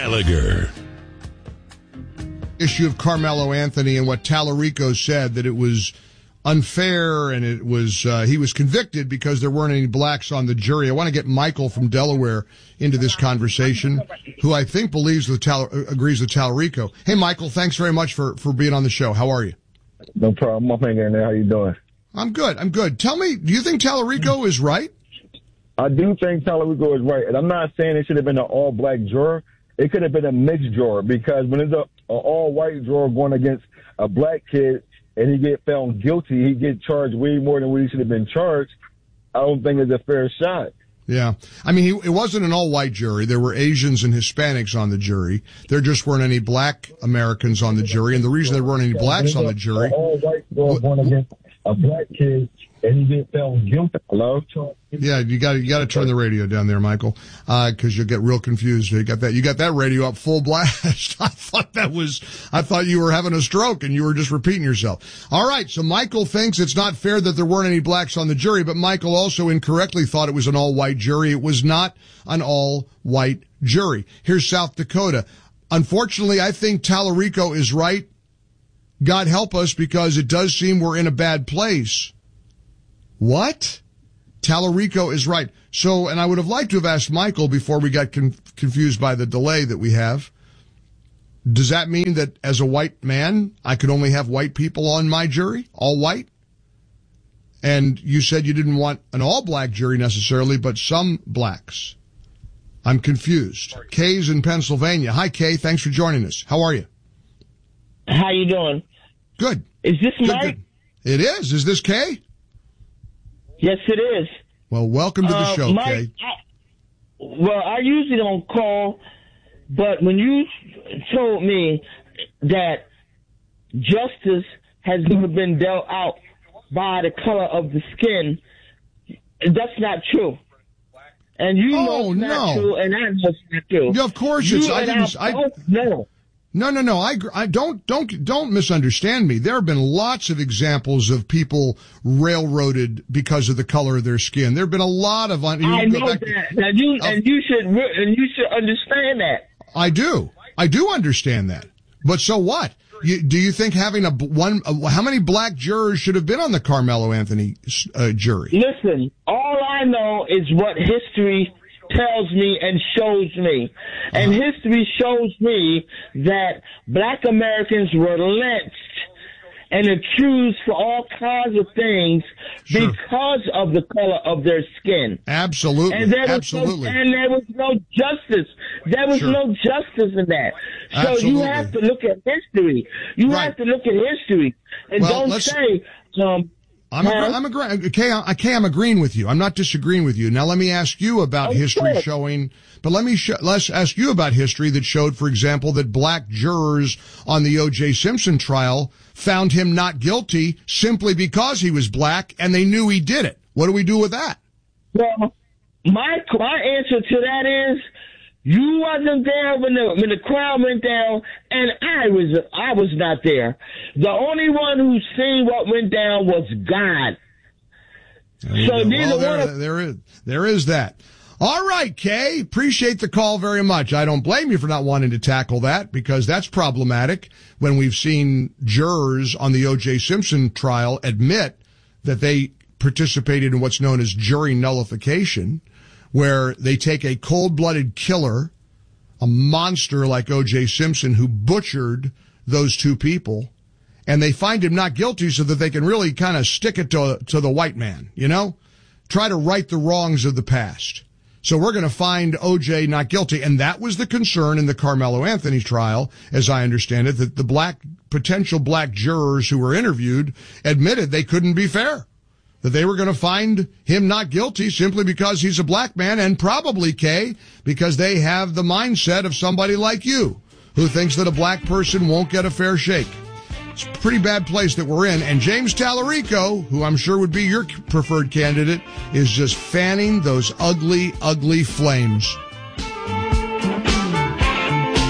Gallagher. Issue of Carmelo Anthony and what Tallarico said, that it was unfair and it was he was convicted because there weren't any blacks on the jury. I want to get Michael from Delaware into this conversation, who I think believes with agrees with Tallarico. Hey, Michael, thanks very much for being on the show. How are you? No problem. I'm hanging there. How you doing? I'm good. Tell me, do you think Tallarico is right? I do think Tallarico is right, and I'm not saying it should have been an all-black juror. It could have been a mixed juror, because when it's an all-white juror going against a black kid and he get found guilty, he get charged way more than what he should have been charged. I don't think it's a fair shot. Yeah. I mean, it wasn't an all-white jury. There were Asians and Hispanics on the jury. There just weren't any black Americans on the jury, and the reason there weren't any blacks on the jury... An all-white juror going against a black kid and he get found guilty. Hello? Yeah, you got to turn the radio down there, Michael, because you'll get real confused. You got that radio up full blast. I thought you were having a stroke and you were just repeating yourself. All right, so Michael thinks it's not fair that there weren't any blacks on the jury, but Michael also incorrectly thought it was an all-white jury. It was not an all-white jury. Here's South Dakota. Unfortunately, I think Tallarico is right. God help us, because it does seem we're in a bad place. What? Tallarico is right. So, and I would have liked to have asked Michael before we got confused by the delay that we have. Does that mean that as a white man, I could only have white people on my jury? All white? And you said you didn't want an all-black jury necessarily, but some blacks. I'm confused. Kay's in Pennsylvania. Hi, Kay. Thanks for joining us. How are you? How you doing? Good. Is this Mike? It is. Is this Kay? Yes, it is. Well, welcome to the show, Mike, Kay. I usually don't call, but when you told me that justice has never been dealt out by the color of the skin, that's not true. And you know it's not true, and I know it's not true. Yeah, of course it's. I both know. No. I don't misunderstand me. There have been lots of examples of people railroaded because of the color of their skin. There have been a lot of. I know that. And you should understand that. I do understand that. But so what? Do you think having how many black jurors should have been on the Carmelo Anthony jury? Listen, all I know is what history tells me and shows me. And history shows me that black Americans were lynched and accused for all kinds of things because of the color of their skin. Absolutely. And there was no justice. There was no justice in that. So you have to look at history. You have to look at history. And don't say, I'm agreeing. Kay, I'm agreeing with you. I'm not disagreeing with you. Now let me ask you about history showing, but let's ask you about history that showed, for example, that black jurors on the O.J. Simpson trial found him not guilty simply because he was black and they knew he did it. What do we do with that? Well, my answer to that is, you wasn't there when the crowd went down, and I was not there. The only one who seen what went down was God. There is that. All right, Kay, appreciate the call very much. I don't blame you for not wanting to tackle that, because that's problematic when we've seen jurors on the O.J. Simpson trial admit that they participated in what's known as jury nullification, where they take a cold-blooded killer, a monster like O.J. Simpson, who butchered those two people, and they find him not guilty so that they can really kind of stick it to the white man, try to right the wrongs of the past. So we're going to find O.J. not guilty, and that was the concern in the Carmelo Anthony trial, as I understand it, that the potential black jurors who were interviewed admitted they couldn't be fair, that they were going to find him not guilty simply because he's a black man, and probably, Kay, because they have the mindset of somebody like you, who thinks that a black person won't get a fair shake. It's a pretty bad place that we're in. And James Tallarico, who I'm sure would be your preferred candidate, is just fanning those ugly, ugly flames.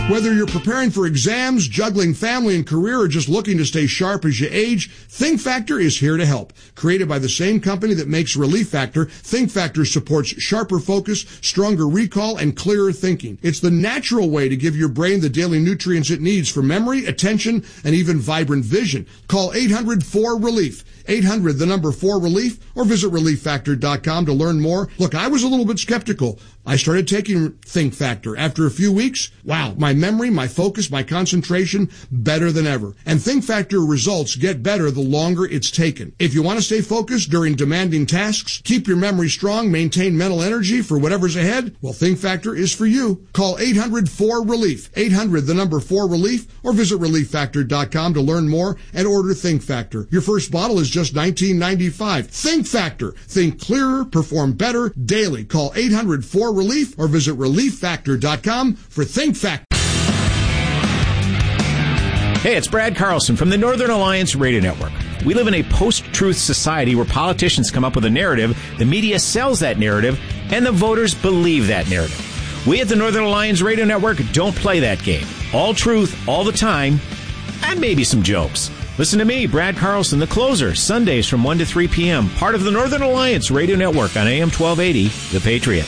Whether you're preparing for exams, juggling family and career, or just looking to stay sharp as you age, Think Factor is here to help. Created by the same company that makes Relief Factor, Think Factor supports sharper focus, stronger recall, and clearer thinking. It's the natural way to give your brain the daily nutrients it needs for memory, attention, and even vibrant vision. Call 800-4RELIEF. 800, the number 4RELIEF, or visit ReliefFactor.com to learn more. Look, I was a little bit skeptical. I started taking Think Factor. After a few weeks, wow, my memory, my focus, my concentration, better than ever. And Think Factor results get better the longer it's taken. If you want to stay focused during demanding tasks, keep your memory strong, maintain mental energy for whatever's ahead, well, Think Factor is for you. Call 800-4RELIEF. 800, the number 4RELIEF, or visit ReliefFactor.com to learn more and order Think Factor. Your first bottle is just $19.95. Think Factor. Think clearer, perform better daily. Call 800-4RELIEF or visit ReliefFactor.com for Think Factor. Hey, it's Brad Carlson from the Northern Alliance Radio Network. We live in a post-truth society where politicians come up with a narrative, the media sells that narrative, and the voters believe that narrative. We at the Northern Alliance Radio Network don't play that game. All truth, all the time, and maybe some jokes. Listen to me, Brad Carlson, The Closer, Sundays from 1 to 3 p.m., part of the Northern Alliance Radio Network on AM 1280, The Patriot.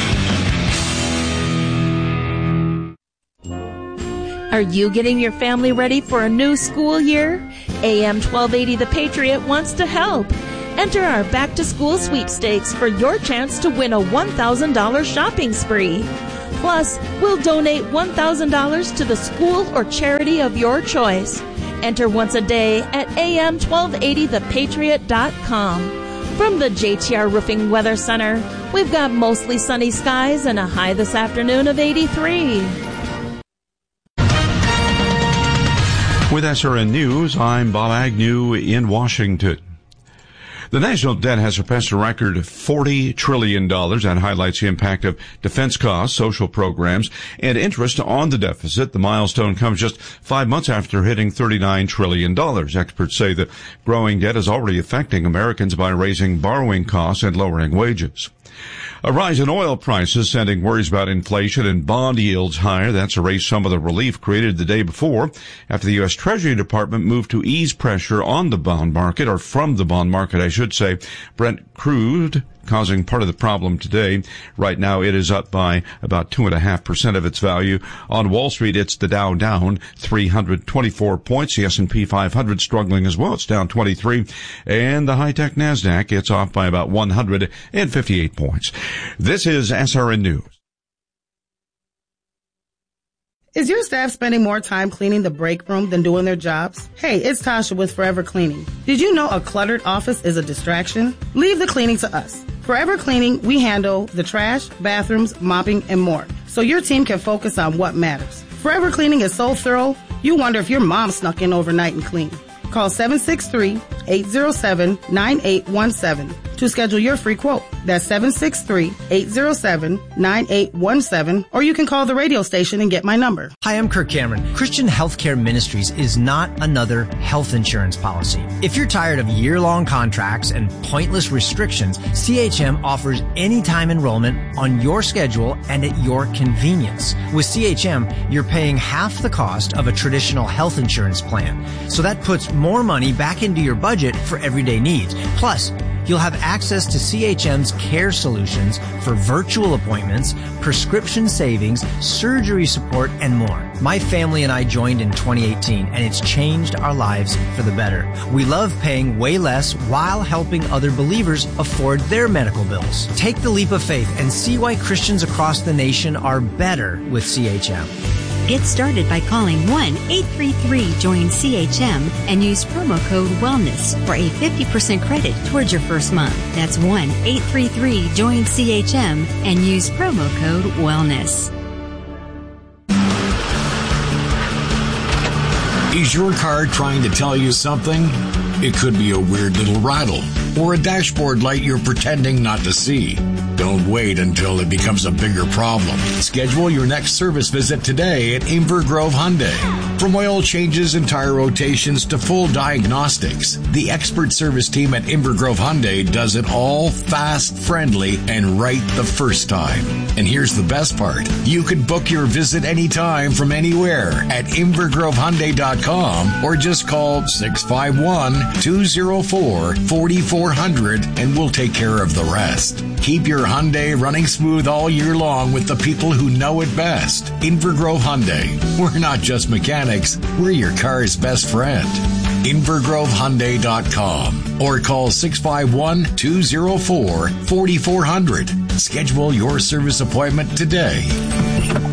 Are you getting your family ready for a new school year? AM 1280 The Patriot wants to help. Enter our back-to-school sweepstakes for your chance to win a $1,000 shopping spree. Plus, we'll donate $1,000 to the school or charity of your choice. Enter once a day at am1280thepatriot.com. From the JTR Roofing Weather Center, we've got mostly sunny skies and a high this afternoon of 83. With SRN News, I'm Bob Agnew in Washington. The national debt has surpassed a record $40 trillion. That highlights the impact of defense costs, social programs, and interest on the deficit. The milestone comes just 5 months after hitting $39 trillion. Experts say the growing debt is already affecting Americans by raising borrowing costs and lowering wages. A rise in oil prices sending worries about inflation and bond yields higher. That's erased some of the relief created the day before after the U.S. Treasury Department moved to ease pressure on the bond market, or from the bond market, I should say. Brent crude causing part of the problem today. Right now it is up by about 2.5% of its value. On Wall Street, it's the Dow down 324 points. The S&P 500 struggling as well. It's down 23. And the high-tech NASDAQ, it's off by about 158 points. This is SRN News. Is your staff spending more time cleaning the break room than doing their jobs? Hey, it's Tasha with Forever Cleaning. Did you know a cluttered office is a distraction? Leave the cleaning to us. Forever Cleaning, we handle the trash, bathrooms, mopping, and more, so your team can focus on what matters. Forever Cleaning is so thorough, you wonder if your mom snuck in overnight and cleaned. Call 763-807-9817 to schedule your free quote. That's 763-807-9817, or you can call the radio station and get my number. Hi, I'm Kirk Cameron. Christian Healthcare Ministries is not another health insurance policy. If you're tired of year-long contracts and pointless restrictions, CHM offers anytime enrollment on your schedule and at your convenience. With CHM, you're paying half the cost of a traditional health insurance plan. So that puts more money back into your budget for everyday needs. Plus, you'll have access to CHM's care solutions for virtual appointments, prescription savings, surgery support, and more. My family and I joined in 2018, and it's changed our lives for the better. We love paying way less while helping other believers afford their medical bills. Take the leap of faith and see why Christians across the nation are better with CHM. Get started by calling 1-833-JOIN-CHM and use promo code WELLNESS for a 50% credit towards your first month. That's 1-833-JOIN-CHM and use promo code WELLNESS. Is your car trying to tell you something? It could be a weird little rattle or a dashboard light you're pretending not to see. Don't wait until it becomes a bigger problem. Schedule your next service visit today at Inver Grove Hyundai. From oil changes and tire rotations to full diagnostics, the expert service team at Inver Grove Hyundai does it all fast, friendly, and right the first time. And here's the best part. You can book your visit anytime from anywhere at InverGroveHyundai.com or just call 651-204-4400 and we'll take care of the rest. Keep your Hyundai running smooth all year long with the people who know it best. Inver Grove Hyundai. We're not just mechanics, we're your car's best friend. InverGroveHyundai.com or call 651-204-4400. Schedule your service appointment today.